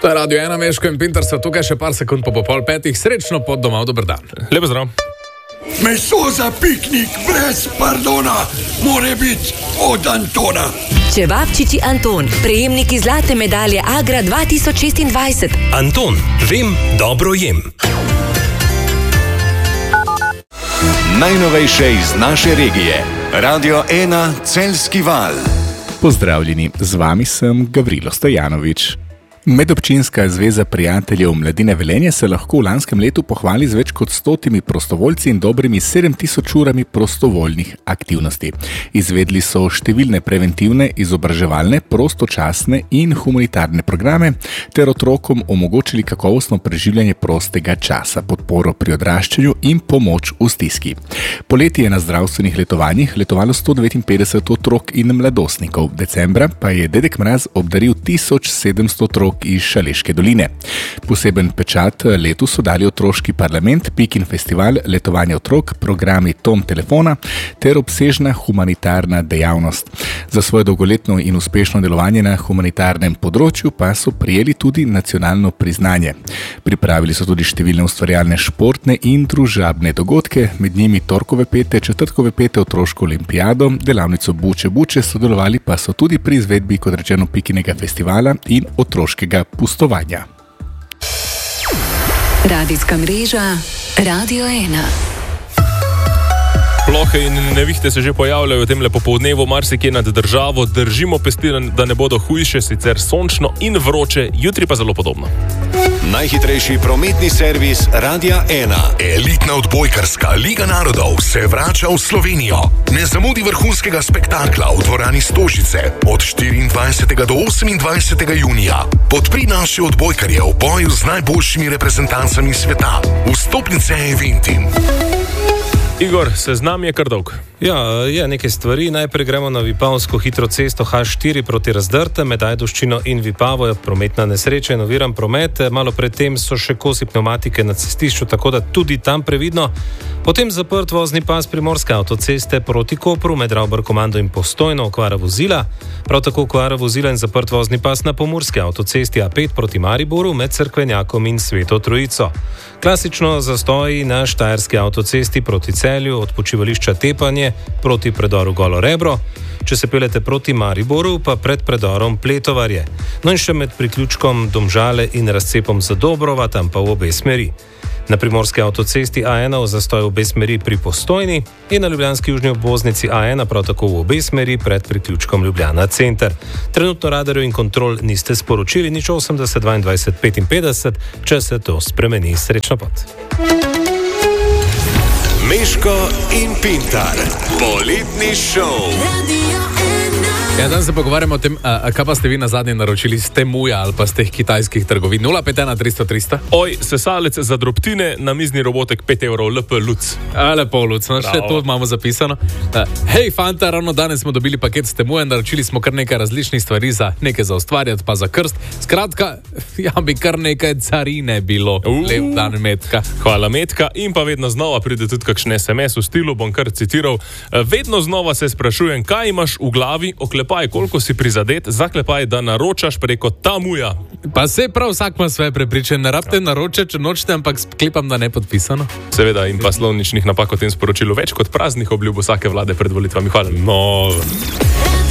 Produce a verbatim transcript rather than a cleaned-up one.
To je Radio ena, Meško in Pintar, so tukaj še par sekund po pol petih. Srečno pot doma, dober dan. Lepo zdrav. Meso za piknik brez pardona more biti od Antona. Čevapčiči Anton, prejemniki zlate medalje Agra dva tisoč šestindvajset. Anton, vem, dobro jem. Najnovejše iz naše regije. Radio ena Celjski val. Pozdravljeni, z vami sem Gavrilo Stojanovič. Medobčinska zveza prijateljev Mladine Velenje se lahko v lanskem letu pohvali z več kot stotimi prostovoljci in dobrimi sedem tisoč urami prostovoljnih aktivnosti. Izvedli so številne preventivne, izobraževalne, prostočasne in humanitarne programe ter otrokom omogočili kakovostno preživljanje prostega časa, podporo pri odraščanju in pomoč v stiski. Poleti je na zdravstvenih letovanjih letovalo sto devetinpetdeset otrok in mladostnikov. Decembra pa je Dedek Mraz obdaril tisoč sedemsto otrok iz Šaleške doline. Poseben pečat letu so dali otroški parlament, Pikin festival, letovanje otrok, programi Tom telefona ter obsežna humanitarna dejavnost. Za svoje dolgoletno in uspešno delovanje na humanitarnem področju pa so prijeli tudi nacionalno priznanje. Pripravili so tudi številne ustvarjalne športne in družabne dogodke, med njimi torkove pete, četrtkove pete, otroško olimpijado, delavnico Buče Buče, sodelovali pa so tudi pri izvedbi, kot rečeno, Pikinega festivala in otroške pustovanja. Radijska mreža Radio ena. Plohe in nevihte se že pojavljajo v tem popoldnevu marsikje nad državo. Držimo pesti, da ne bodo hujše, sicer sončno in vroče, jutri pa zelo podobno. Najhitrejši prometni servis Radia ena. Elitna odbojkarska Liga narodov se vrača v Slovenijo. Ne zamudi vrhunskega spektakla v dvorani Stožice od štiriindvajsetega do osemindvajsetega junija. Podpri naše odbojkarje v boju z najboljšimi reprezentancami sveta. Vstopnice Eventim. Igor, seznam je kar dolg. Ja, je nekaj stvari. Najprej gremo na Vipavsko hitro cesto ha štiri proti Razdrte, med Ajdovščino in Vipavo je prometna nesreča in oviran promet. Malo pred tem so še kosi pneumatike na cestišču, tako da tudi tam previdno. Potem zaprt vozni pas Primorske avtoceste proti Kopru, med Ravbarkomando in Postojno, okvara vozila. Prav tako okvara vozila in zaprt vozni pas na Pomurski avtocesti a pet proti Mariboru, med Cerkvenjakom in Sveto Trojico. Klasično zastoji na Štajerski avtocesti proti Celju, od počivališča Tepanje proti predoru Golo Rebro. Če se peljete proti Mariboru, pa pred predorom Pletovarje. No in še med priključkom Domžale in razcepom Zadobrova, tam pa v obe smeri. Na Primorski avtocesti a ena v zastoj v obe smeri pri Postojni in na ljubljanski južni obvoznici a ena prav tako v obe smeri pred priključkom Ljubljana center. Trenutno radarjev in kontrol niste sporočili, nič osemdeset dvaindvajset petinpetdeset, če se to spremeni. Srečno pot. Meško in Pintar. Poletni šov. Ja, danes se pogovarjamo o tem, a, a kaj pa ste vi na zadnje naročili z Temuja ali pa z teh kitajskih trgovin. nula pet ena tristo tristo. Oj, sesalec za drobtine, namizni robotek pet evrov, lepo luc. A, lepo luc, no, še to imamo zapisano. A, hej, fanta, ravno danes smo dobili paket s Temuja, naročili smo kar nekaj različnih stvari, za nekaj za ustvarjati, pa za krst. Skratka, ja, bi kar nekaj carine bilo. Uh, Lep dan, Metka. Hvala, Metka. In pa vedno znova pride tudi kakšen es em es v stilu, bom kar citiral. Vedno znova se sprašujem, kaj imaš v glavi, oklepaj, koliko si prizadet, zaklepaj, da naročaš preko Temuja. Pa se prav vsak ima svoje prepričanje, ne rabite naročati, če nočete, ampak sklepam, da ne podpisano. Seveda, in pa slovničnih napak v tem sporočilu več kot praznih obljub vsake vlade pred volitvami. Hvala. No.